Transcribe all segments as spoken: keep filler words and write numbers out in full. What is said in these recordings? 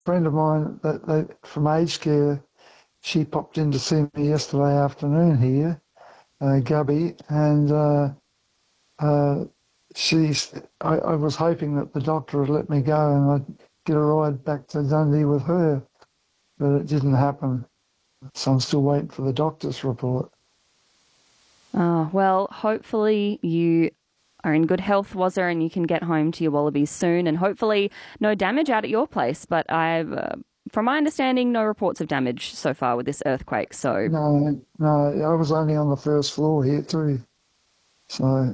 friend of mine that they, from aged care, she popped in to see me yesterday afternoon here, uh, Gubby, and uh, uh, she's. I, I was hoping that the doctor would let me go and I'd get a ride back to Dundee with her, but it didn't happen. So I'm still waiting for the doctor's report. Oh, well, hopefully you are in good health, Wazza, and you can get home to your wallabies soon, and hopefully no damage out at your place. But I've, uh, from my understanding, no reports of damage so far with this earthquake. So No, no, I was only on the first floor here too. So,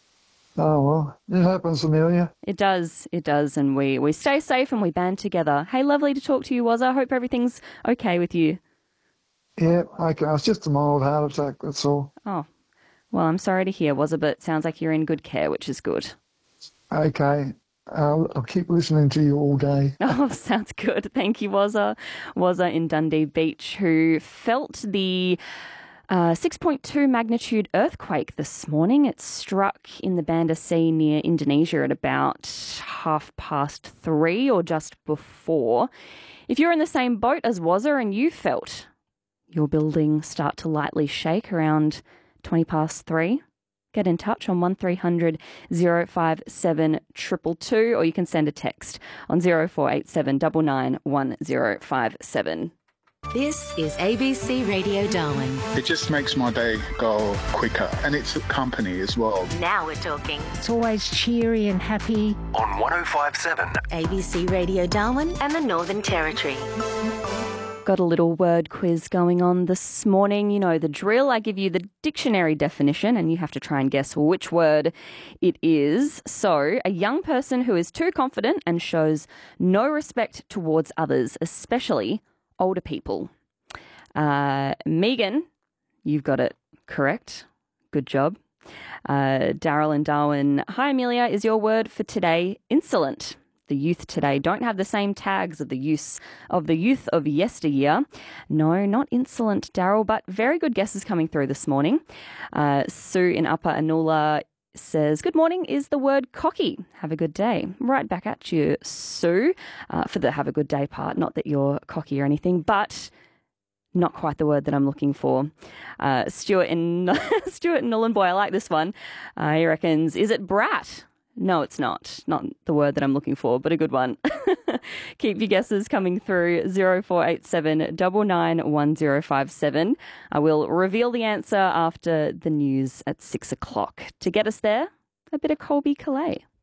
oh well, it happens, Amelia. it does, it does, and we, we stay safe and we band together. Hey, lovely to talk to you, Wazza. I hope everything's okay with you. Yeah, okay, it's just a mild heart attack, that's all. Oh, well, I'm sorry to hear, Wazza, but it sounds like you're in good care, which is good. Okay, I'll, I'll keep listening to you all day. Oh, sounds good. Thank you, Wazza. Wazza in Dundee Beach, who felt the uh, six point two magnitude earthquake this morning. It struck in the Banda Sea near Indonesia at about half past three or just before. If you're in the same boat as Wazza and you felt your building start to lightly shake around twenty past three, get in touch on one three hundred oh five seven two two two, or you can send a text on zero four eight seven nine nine one zero five seven. This is A B C Radio Darwin. It just makes my day go quicker, and it's company as well. Now we're talking. It's always cheery and happy. On one oh five seven. A B C Radio Darwin and the Northern Territory. Got a little word quiz going on this morning. You know the drill. I give you the dictionary definition and you have to try and guess which word it is. So, a young person who is too confident and shows no respect towards others, especially older people. Uh, Megan, you've got it correct. Good job. Uh, Daryl and Darwin, hi Amelia, is your word for today insolent? The youth today don't have the same tags of the use of the youth of yesteryear. No, not insolent, Daryl, but very good guesses coming through this morning. Uh, Sue in Upper Anula says, good morning is the word cocky. Have a good day. Right back at you, Sue, uh, for the have a good day part. Not that you're cocky or anything, but not quite the word that I'm looking for. Uh, Stuart in Stuart in Nhulunbuy, I like this one. Uh, he reckons, is it brat? No, it's not. Not the word that I'm looking for, but a good one. Keep your guesses coming through zero four eight seven nine nine one zero five seven. I will reveal the answer after the news at six o'clock. To get us there, a bit of Colby Calais.